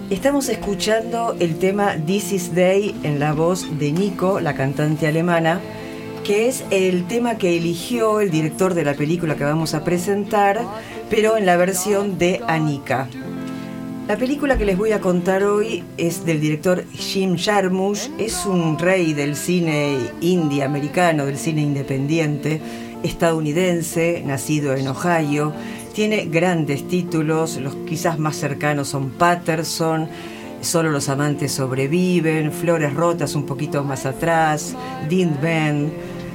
Estamos escuchando el tema This Is Day en la voz de Nico, la cantante alemana, que es el tema que eligió el director de la película que vamos a presentar, pero en la versión de Anika. La película que les voy a contar hoy es del director Jim Jarmusch. Es un rey del cine indie americano, del cine independiente, estadounidense, nacido en Ohio. Tiene grandes títulos, los quizás más cercanos son Patterson, Solo los amantes sobreviven, Flores rotas un poquito más atrás, Dean Ben.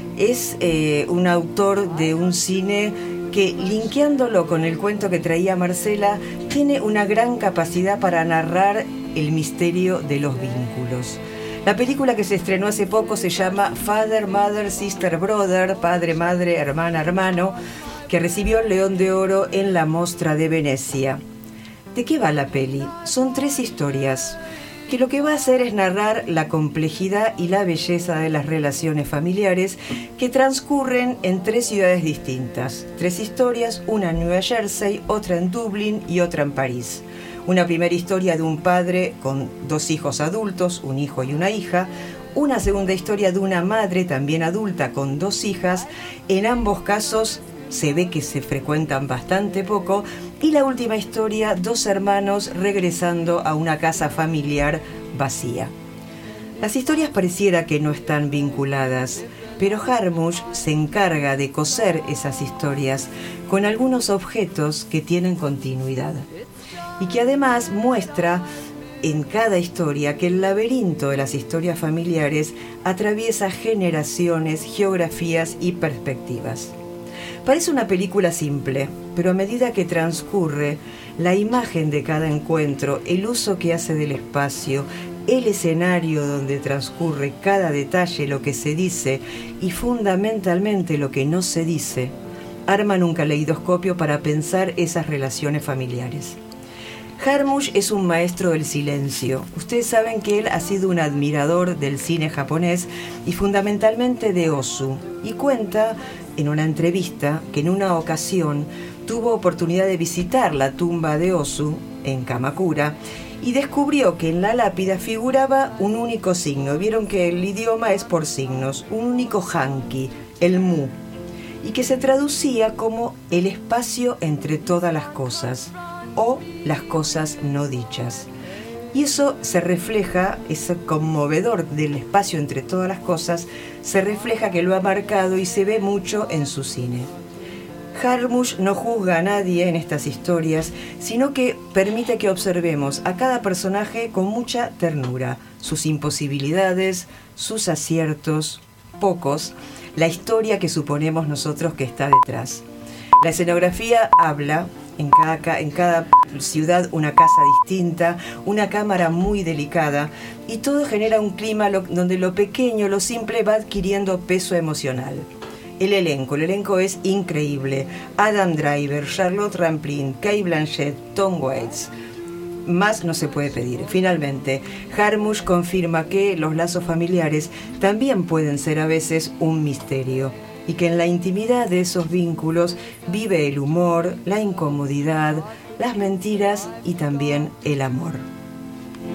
Es un autor de un cine que, linkeándolo con el cuento que traía Marcela, tiene una gran capacidad para narrar el misterio de los vínculos. La película que se estrenó hace poco se llama Father, Mother, Sister, Brother, Padre, Madre, Hermana, Hermano, que recibió el León de Oro en la Mostra de Venecia. ¿De qué va la peli? Son 3 historias, que lo que va a hacer es narrar la complejidad y la belleza de las relaciones familiares que transcurren en 3 ciudades distintas. 3 historias, una en Nueva Jersey, otra en Dublín y otra en París. Una primera historia de un padre con 2 hijos adultos, un hijo y una hija. Una segunda historia de una madre también adulta con 2 hijas. En ambos casos se ve que se frecuentan bastante poco. Y la última historia, 2 hermanos regresando a una casa familiar vacía. Las historias pareciera que no están vinculadas, pero Jarmusch se encarga de coser esas historias con algunos objetos que tienen continuidad y que además muestra en cada historia que el laberinto de las historias familiares atraviesa generaciones, geografías y perspectivas. Parece una película simple, pero a medida que transcurre, la imagen de cada encuentro, el uso que hace del espacio, el escenario donde transcurre cada detalle, lo que se dice y fundamentalmente lo que no se dice, arman un caleidoscopio para pensar esas relaciones familiares. Jarmusch es un maestro del silencio. Ustedes saben que él ha sido un admirador del cine japonés y fundamentalmente de Ozu, y cuenta en una entrevista que en una ocasión tuvo oportunidad de visitar la tumba de Ozu en Kamakura y descubrió que en la lápida figuraba un único signo. Vieron que el idioma es por signos, un único hanki, el mu, y que se traducía como el espacio entre todas las cosas o las cosas no dichas. Y eso se refleja, ese conmovedor del espacio entre todas las cosas, se refleja que lo ha marcado y se ve mucho en su cine. Jarmusch no juzga a nadie en estas historias, sino que permite que observemos a cada personaje con mucha ternura, sus imposibilidades, sus aciertos, pocos, la historia que suponemos nosotros que está detrás. La escenografía habla. En cada ciudad una casa distinta, una cámara muy delicada, y todo genera un clima donde lo pequeño, lo simple va adquiriendo peso emocional. El elenco es increíble. Adam Driver, Charlotte Rampling, Cate Blanchett, Tom Waits. Más no se puede pedir. Finalmente, Jarmusch confirma que los lazos familiares también pueden ser a veces un misterio, y que en la intimidad de esos vínculos vive el humor, la incomodidad, las mentiras y también el amor.